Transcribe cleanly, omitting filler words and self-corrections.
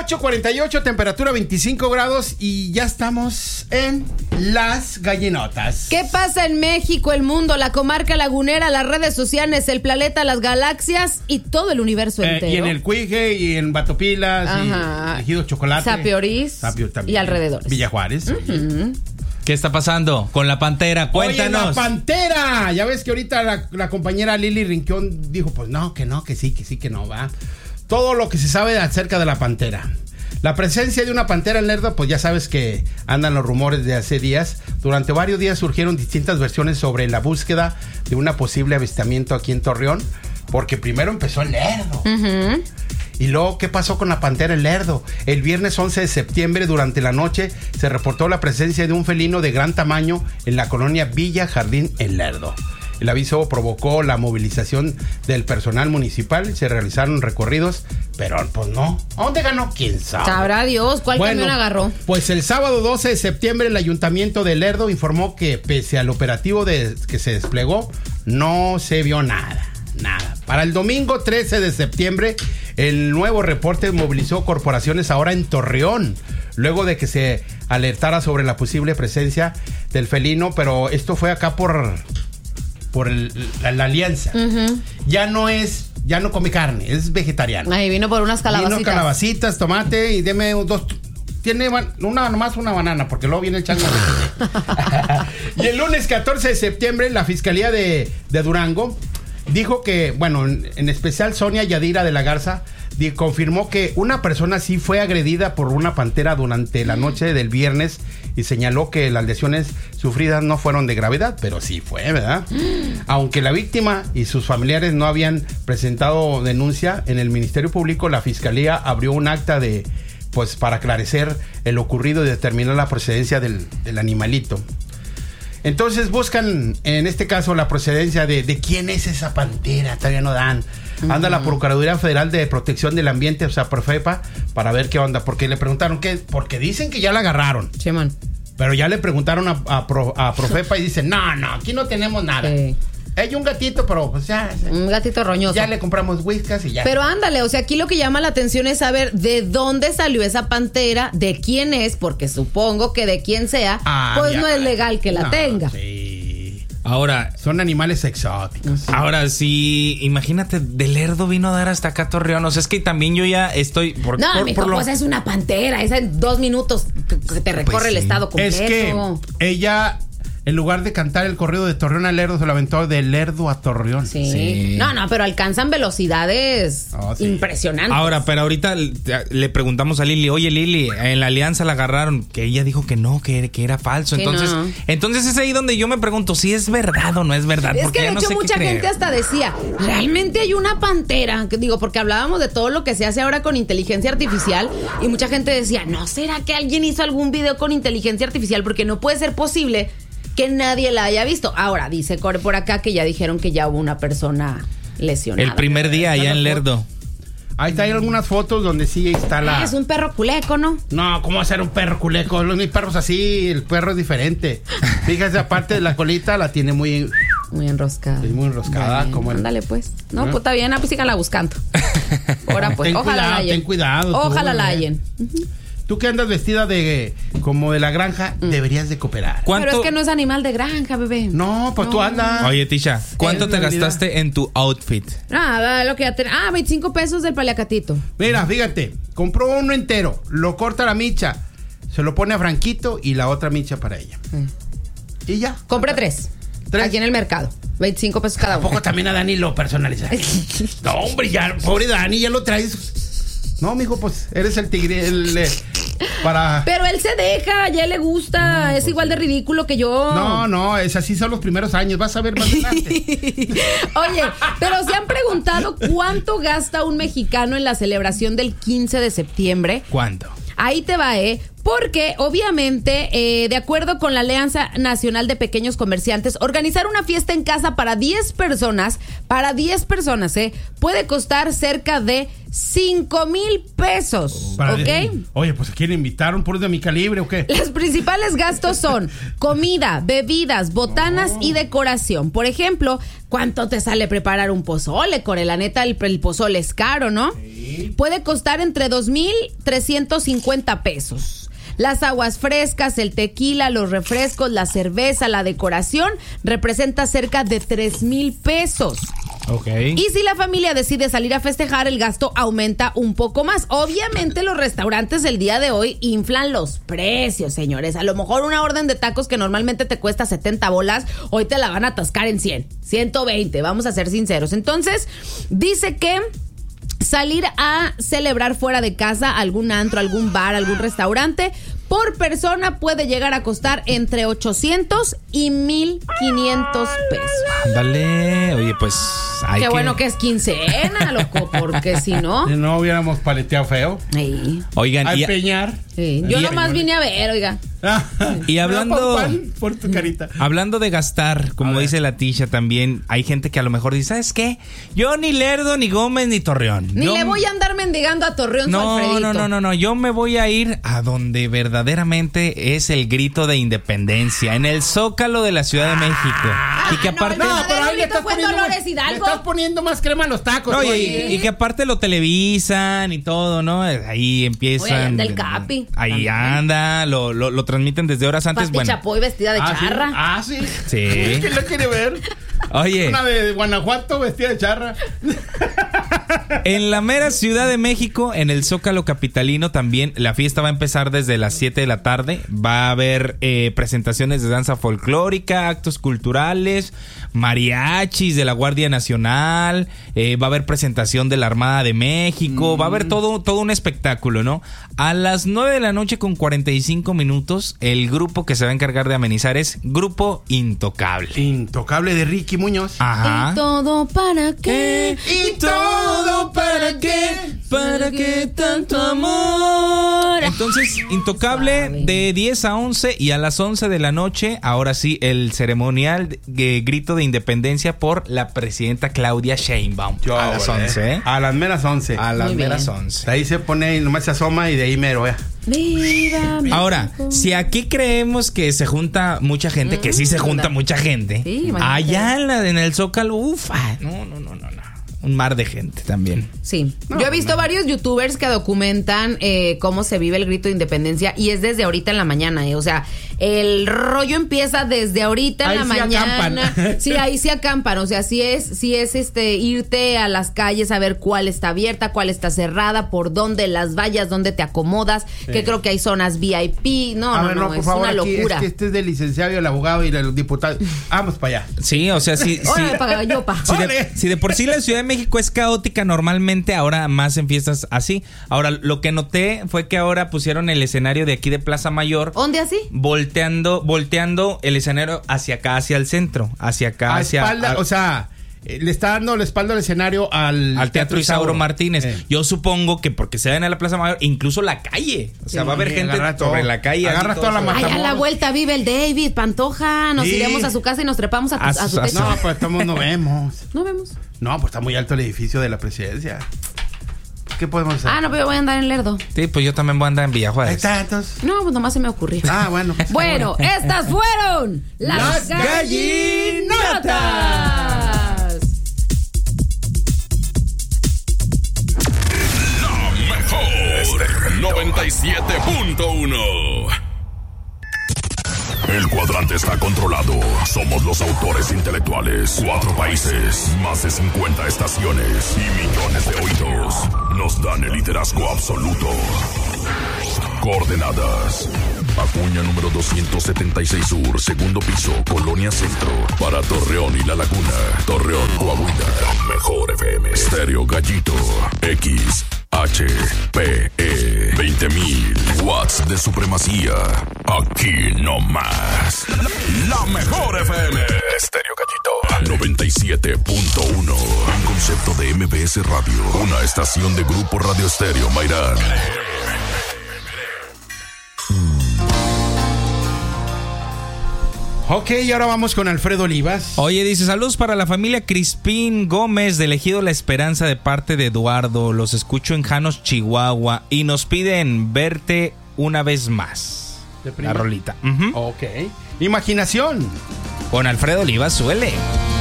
8:48, temperatura 25 grados y ya estamos en Las Gallinotas. ¿Qué pasa en México, el mundo, la comarca lagunera, las redes sociales, el planeta, las galaxias y todo el universo entero? Y en el Cuije y en Batopilas y Ejido Chocolate. Sapio también. Y alrededores. Villa Juárez. ¿Qué está pasando con la Pantera? Cuéntanos. Oye, la Pantera. Ya ves que ahorita la compañera Lili Rinquión dijo, pues no, que sí, que no, va. Todo lo que se sabe acerca de la Pantera. La presencia de una pantera en Lerdo, pues ya sabes que andan los rumores de hace días. Durante varios días surgieron distintas versiones sobre la búsqueda de un posible avistamiento aquí en Torreón. Porque primero empezó en Lerdo. Y luego, ¿qué pasó con la pantera en Lerdo? El viernes 11 de septiembre, durante la noche, se reportó la presencia de un felino de gran tamaño en la colonia Villa Jardín en Lerdo. El aviso provocó la movilización del personal municipal, se realizaron recorridos, pero pues no. ¿A dónde ganó? ¿Quién sabe? Sabrá Dios, ¿cuál camión agarró? Pues el sábado 12 de septiembre el ayuntamiento de Lerdo informó que pese al operativo que se desplegó, no se vio nada. Para el domingo 13 de septiembre, el nuevo reporte movilizó corporaciones ahora en Torreón, luego de que se alertara sobre la posible presencia del felino, pero esto fue acá por la alianza. Ya no come carne, es vegetariano. Ahí vino por unas calabacitas. Vino calabacitas, tomate y deme dos. Tiene nomás una banana, porque luego viene el chango. Y el lunes 14 de septiembre, la Fiscalía de Durango dijo que, bueno, en especial Sonia Yadira de la Garza, confirmó que una persona sí fue agredida por una pantera durante la noche del viernes y señaló que las lesiones sufridas no fueron de gravedad, pero sí fue, ¿verdad? Aunque la víctima y sus familiares no habían presentado denuncia en el Ministerio Público, la Fiscalía abrió un acta para aclarecer el ocurrido y determinar la procedencia del animalito. Entonces buscan, en este caso, la procedencia de quién es esa pantera. Todavía no dan. Anda la Procuraduría Federal de Protección del Ambiente, o sea, Profepa, para ver qué onda. Porque le preguntaron qué, porque dicen que ya la agarraron. Sí, man. Pero ya le preguntaron a Profepa y dicen, no, aquí no tenemos nada. Sí. Hay un gatito, pero pues ya. Un gatito roñoso. Ya le compramos whiskas y ya. Pero ándale, o sea, aquí lo que llama la atención es saber de dónde salió esa pantera, de quién es, porque supongo que de quién sea, pues no es legal que la tenga. Sí. Ahora, son animales exóticos. Ahora sí, imagínate, de Lerdo vino a dar hasta acá a Torreón. O sea, es que también yo ya estoy pues es una pantera, esa en 2 minutos que te recorre el estado completo. Es que ella, en lugar de cantar el corrido de Torreón a Lerdo, se lo aventó de Lerdo a Torreón. Sí. No, pero alcanzan velocidades impresionantes. Ahora, pero ahorita le preguntamos a Lili, oye Lili, en la alianza la agarraron, que ella dijo que no, que era falso. Sí, entonces es ahí donde yo me pregunto si es verdad o no es verdad. Es que de hecho mucha gente hasta decía, ¿realmente hay una pantera? Digo, porque hablábamos de todo lo que se hace ahora con inteligencia artificial y mucha gente decía, ¿no será que alguien hizo algún video con inteligencia artificial? Porque no puede ser posible que nadie la haya visto. Ahora, dice Core por acá que ya dijeron que ya hubo una persona lesionada. El primer día allá en Lerdo. Ahí está, hay algunas fotos donde sí está la... Es un perro culeco, ¿no? No, ¿cómo va a ser un perro culeco? Los mis perros así, el perro es diferente. Fíjate, aparte de la colita, la tiene muy enroscada. Es muy enroscada. Ándale, pues. No, pues está bien, pues síganla buscando. Ahora, pues, ojalá la hallen. Ten cuidado. Ojalá la hallen. Tú que andas vestida como de la granja, deberías de cooperar. Pero es que no es animal de granja, bebé. No, pues tú andas. Oye, Tisha, ¿cuánto te gastaste en tu outfit? Lo que ya tenía. 25 pesos del paliacatito. Mira, fíjate, compró uno entero, lo corta la micha, se lo pone a Franquito y la otra micha para ella. Y ya. Compré 3. Aquí en el mercado. 25 pesos cada uno. ¿A poco también a Dani lo personaliza? No, hombre, ya, pobre Dani, ya lo traes. No, mijo, pues eres el tigre, Pero él se deja, ya le gusta, es igual de ridículo que yo. No, es así son los primeros años, vas a ver más adelante. Oye, pero ¿se han preguntado cuánto gasta un mexicano en la celebración del 15 de septiembre? ¿Cuánto? Ahí te va, porque obviamente, de acuerdo con la Alianza Nacional de Pequeños Comerciantes, organizar una fiesta en casa para 10 personas, puede costar cerca de $5,000 pesos. ¿Ok? Oye, pues ¿a quién invitaron? ¿Por de mi calibre o qué? Los principales gastos son comida, bebidas, botanas y decoración. Por ejemplo, ¿cuánto te sale preparar un pozole, Core? La neta, el pozole es caro, ¿no? Sí. Puede costar entre 2,350 pesos. Las aguas frescas, el tequila, los refrescos, la cerveza, la decoración representa cerca de 3,000 pesos. Okay. Y si la familia decide salir a festejar, el gasto aumenta un poco más. Obviamente los restaurantes el día de hoy inflan los precios, señores. A lo mejor una orden de tacos que normalmente te cuesta 70 bolas, hoy te la van a atascar en 100, 120, vamos a ser sinceros. Entonces, dice que salir a celebrar fuera de casa, algún antro, algún bar, algún restaurante, por persona puede llegar a costar entre 800 y 1,500 pesos. Dale, oye, pues qué bueno que es quincena, loco, porque si no... Si no hubiéramos paleteado feo. Sí. Oigan, a empeñar. Sí. Yo nomás vine a ver, oiga. Y hablando... por tu carita. Hablando de gastar, como dice la Tisha también, hay gente que a lo mejor dice, ¿sabes qué? Yo ni Lerdo, ni Gómez, ni Torreón. Ni le voy a andar mendigando a Torreón, su Alfredito. No. Yo me voy a ir a donde verdaderamente es el grito de independencia, en el Zócalo de la Ciudad de México. Y que aparte... No, pero ahí le estás poniendo más crema a los tacos. No, y que aparte lo televisan y todo, ¿no? Ahí empiezan... Oye, anda el Capi. Ahí anda, lo transmiten desde horas antes. Pati Chapoy vestida de charra. ¿Sí? Sí. ¿Quién lo quiere ver? Oye. Una de Guanajuato vestida de charra. En la mera Ciudad de México, en el Zócalo capitalino también, la fiesta va a empezar desde las 7 de la tarde. Va a haber presentaciones de danza folclórica, actos culturales, mariachis de la Guardia Nacional, va a haber presentación de la Armada de México, va a haber todo un espectáculo, ¿no? A las 9 de la noche con 45 minutos, el grupo que se va a encargar de amenizar es Grupo Intocable. Intocable de Ricky Muñoz. Ajá. ¿Y todo para qué? ¿Y todo para qué? ¿Para qué tanto amor? Entonces, Intocable de 10 a 11 y a las 11 de la noche, ahora sí, el ceremonial grito de independencia por la presidenta Claudia Sheinbaum. A las 11, ¿eh? A las meras 11. A las meras 11. Ahí se pone y nomás se asoma y de ahí mero, Viva Ahora, si aquí creemos que se junta mucha gente, que sí se junta mucha gente, sí, allá en el Zócalo, no. Un mar de gente también. Sí. Yo he visto varios youtubers que documentan cómo se vive el grito de independencia y es desde ahorita en la mañana. O sea, el rollo empieza desde ahorita en la mañana. Acampan. Sí, ahí sí acampan. O sea, sí es irte a las calles a ver cuál está abierta, cuál está cerrada, por dónde las vallas, dónde te acomodas. Sí. Que creo que hay zonas VIP. No, por es favor, una locura. Es que este es del licenciado y el abogado y el diputado. Vamos para allá. Sí, o sea, si de por sí la Ciudad de México es caótica normalmente, ahora más en fiestas así. Ahora, lo que noté fue que ahora pusieron el escenario de aquí de Plaza Mayor. ¿Dónde así? Volteando el escenario hacia acá, hacia el centro. Hacia acá, hacia... espalda, o sea... Le está dando la espalda al escenario al Teatro Isauro Martínez. Yo supongo que porque se ven a la Plaza Mayor, incluso la calle. O sea, va a haber gente sobre la calle. Agarra toda la Matamoros. Allá a la vuelta vive el David Pantoja. Nos iremos a su casa y nos trepamos a su techo. No, pues no vemos. No vemos. No, pues está muy alto el edificio de la presidencia. ¿Qué podemos hacer? No, pero yo voy a andar en Lerdo. Sí, pues yo también voy a andar en Villajuárez. Ahí está, entonces. No, pues nomás se me ocurrió. Bueno. Bueno, estas fueron las gallinotas. La mejor 97.1. El cuadrante está controlado. Somos los autores intelectuales. 4 países, más de 50 estaciones y millones de oídos. Nos dan el liderazgo absoluto. Coordenadas: Acuña número 276 Sur, segundo piso, Colonia Centro. Para Torreón y La Laguna. Torreón, Coahuila. La mejor FM. Estéreo Gallito. XHPE 20.000 watts de supremacía. Aquí no más. La mejor FM. Estéreo Gallito 97.1. Un concepto de MBS Radio. Una estación de Grupo Radio Estéreo Mairán. Ok, y ahora vamos con Alfredo Olivas. Oye, dice, saludos para la familia Crispín Gómez del Ejido La Esperanza de parte de Eduardo. Los escucho en Janos, Chihuahua y nos piden verte una vez más. ¿De la rolita. Ok. Imaginación. Con Alfredo Olivas suele.